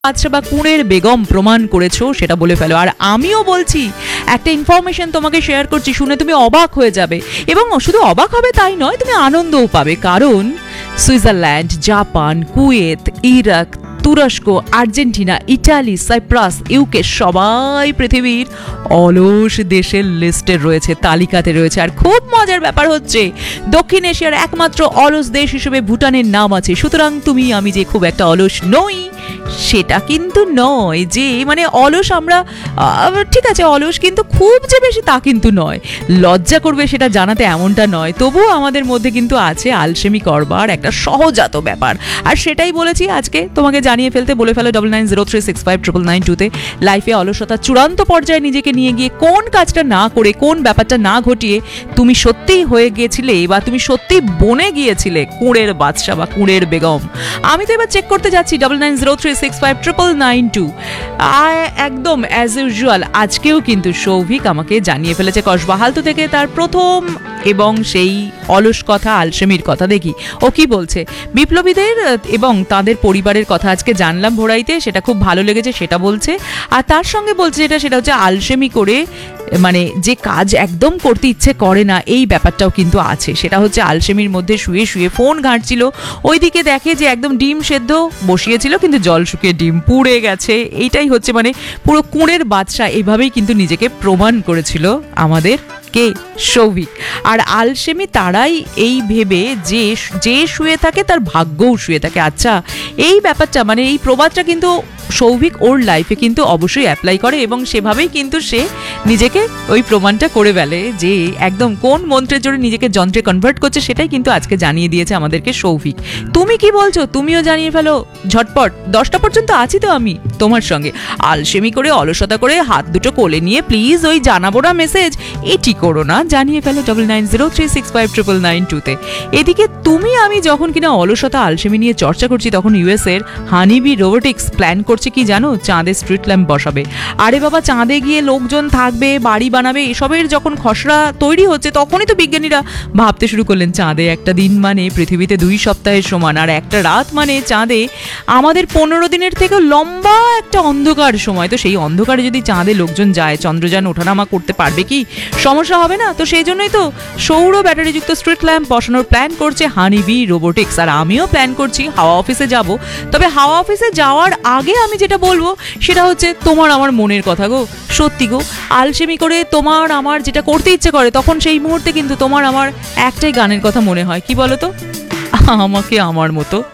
আচ্ছা বা কুঁড়ের বেগম প্রমাণ করেছো সেটা বলে ফেলো। আর আমিও বলছি, একটা ইনফরমেশন তোমাকে শেয়ার করছি, শুনে তুমি অবাক হয়ে যাবে, এবং শুধু অবাক হবে তাই নয়, তুমি আনন্দও পাবে। কারণ সুইজারল্যান্ড, জাপান, কুয়েত, ইরাক, তুরস্ক, আর্জেন্টিনা, ইটালি, সাইপ্রাস, ইউকে সবাই পৃথিবীর অলস দেশের লিস্টে রয়েছে, তালিকাতে রয়েছে। আর খুব মজার ব্যাপার হচ্ছে, দক্ষিণ এশিয়ার একমাত্র অলস দেশ হিসেবে ভুটানের নাম আছে। সুতরাং তুমি আমি যে খুব একটা অলস নই সেটা কিন্তু নয়, যে মানে অলস আমরা, ঠিক আছে অলস, কিন্তু খুব যে বেশি তা কিন্তু নয়। লজ্জা করবে সেটা জানাতে এমনটা নয়, তবুও আমাদের মধ্যে কিন্তু আছে আলসেমি করবার একটা সহজাত ব্যাপার। আর সেটাই বলেছি আজকে তোমাকে জানিয়ে ফেলতে। বলে ফেলো 9903659992-তে। লাইফে অলসতা চূড়ান্ত পর্যায়ে নিজেকে নিয়ে গিয়ে কোন কাজটা না করে, কোন ব্যাপারটা না ঘটিয়ে তুমি সত্যিই হয়ে গিয়েছিলে বা তুমি সত্যি বনে গিয়েছিলে কুঁড়ের বাদশা বা কুঁড়ের বেগম। আমি তো এবার চেক করতে যাচ্ছি 9903659992। একদম অ্যাজ ইউজুয়াল আজকেও কিন্তু সৌভিক আমাকে জানিয়ে ফেলেছে কসবাহালতো থেকে তার প্রথম এবং সেই অলস কথা, আলসেমির কথা। দেখি ও কি বলছে। বিপ্লবীদের এবং তাদের পরিবারের কথা আজকে জানলাম ভোরাইতে, সেটা খুব ভালো লেগেছে সেটা বলছে। আর তার সঙ্গে বলছে সেটা হচ্ছে আলসেমি করে, মানে যে কাজ একদম করতে ইচ্ছে করে না এই ব্যাপারটাও কিন্তু আছে। সেটা হচ্ছে আলসেমির মধ্যে শুয়ে শুয়ে ফোন ঘাঁটছিল, ওইদিকে দেখে যে একদম ডিম সেদ্ধ বসিয়েছিল কিন্তু জল শুকিয়ে ডিম পুড়ে গেছে। এইটাই হচ্ছে মানে পুরো কুঁড়ের বাদশা, এভাবেই কিন্তু নিজেকে প্রমাণ করেছিল আমাদের কে, সৌভিক। আর আলসেমি তারাই এই ভেবে যে যে শুয়ে থাকে তার ভাগ্যও শুয়ে থাকে। আচ্ছা, এই ব্যাপারটা মানে এই প্রবাদটা কিন্তু সৌভিক ওর লাইফে কিন্তু অবশ্যই অ্যাপ্লাই করে, এবং সেভাবেই কিন্তু সে নিজেকে ওই প্রমাণটা করে ফেলে যে একদম কোন মন্ত্রের জন্য নিজেকে যন্ত্রে কনভার্ট করছে, সেটাই কিন্তু আজকে জানিয়ে দিয়েছে আমাদেরকে সৌভিক। তুমি কি বলছো? তুমিও জানিয়ে ফেলো ঝটপট। 10টা পর্যন্ত আছি তো আমি তোমার সঙ্গে। আলসেমি করে, অলসতা করে হাত দুটো কোলে নিয়ে প্লিজ ওই জানাবো না মেসেজ এটি করো না, জানিয়ে ফেলো 9903659992-তে। এদিকে তুমি আমি যখন কিনা অলসতা আলসেমি নিয়ে চর্চা করছি, তখন ইউএস এর হানিবি রোবোটিক্স প্ল্যান করছে কি জানো, চাঁদে স্ট্রিট ল্যাম্প বসাবে। আরে বাবা, চাঁদে গিয়ে লোকজন থাকবে, বাড়ি বানাবে, এসবের যখন খসড়া তৈরি হচ্ছে তখনই তো বিজ্ঞানীরা ভাবতে শুরু করলেন চাঁদে একটা দিন মানে পৃথিবীতে 2 সপ্তাহের সমান, আর একটা রাত মানে চাঁদে আমাদের 15 দিনের থেকে লম্বা একটা অন্ধকার সময়। তো সেই অন্ধকারে যদি চাঁদে লোকজন যায়, চন্দ্রযান ওঠানামা করতে পারবে কি? সমস্যা হবে না। তো সেই জন্যই তো সৌর ব্যাটারিযুক্ত স্ট্রিট ল্যাম্প বসানোর প্ল্যান করছে হানিবি রোবোটিক্স। আর আমিও প্ল্যান করছি হাওয়া অফিসে যাব। তবে হাওয়া অফিসে যাওয়ার আগে আমি যেটা বলবো সেটা হচ্ছে তোমার আমার মনের কথা গো। সত্যি গো, আলসেমি করে তোমার আমার যেটা করতে ইচ্ছে করে, তখন সেই মুহূর্তে কিন্তু তোমার আমার একটাই গানের কথা মনে হয়। কি বলো তো? আমাকে আমার মতো।